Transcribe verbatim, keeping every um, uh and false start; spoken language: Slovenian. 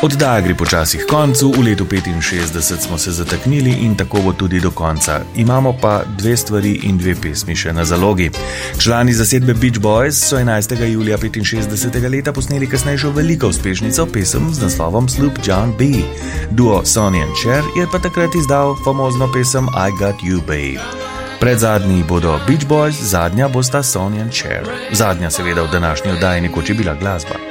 Oddaja gre počasi k koncu, v letu petinšestdeset smo se zataknili in tako bo tudi do konca. Imamo pa dve stvari in dve pesmi še na zalogi. Člani zasedbe Beach Boys so enajstega julija petinšestdesetega leta posneli kasnejšo veliko uspešnico, pesem z naslovom Sloop John B. Duo Sonny and Cher je pa takrat izdal famozno pesem I Got You Babe. Predzadnji bodo Beach Boys, zadnja bosta Sonny and Cher. Zadnja seveda v današnji oddaji nekoč je bila glasba.